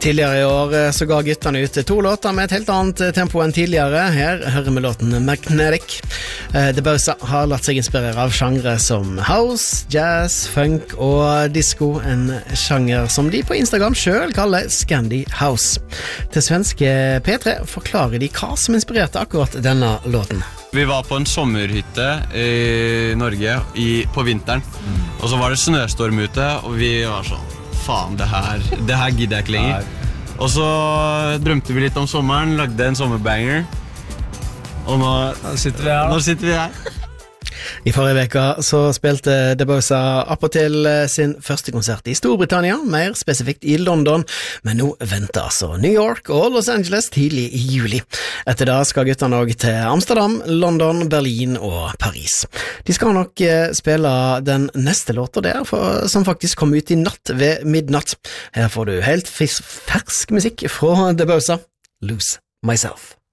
Tidligere I år så ga gutterne ut 2 låter med et helt annet tempo enn tidligere. Her hører vi låten Magnetic. Debussy har latt seg inspirere av sjangre som house, jazz, funk og disco, en sjanger som de på Instagram selv kaller Scandi House. Til svenske P3 forklarer de hva som inspirerte akkurat denne låten. Vi var på en sommerhytte I Norge på vinteren, og så var det snøstorm ute, og vi var sånn faen, det her gidder jeg ikke lenger. Og så drømte vi litt om sommeren, lagde en sommerbanger, og nå sitter vi her. I forrige veka så spilte Debussy appåtil sin første konsert I Storbritannia, mer spesifikt I London, men nå venter altså New York og Los Angeles tidlig I juli. Etter da skal gutterne også til Amsterdam, London, Berlin og Paris. De skal nok spille den neste låta der, som faktisk kom ut I natt ved midnatt. Her får du helt fersk musikk fra Debussy, Lose Myself.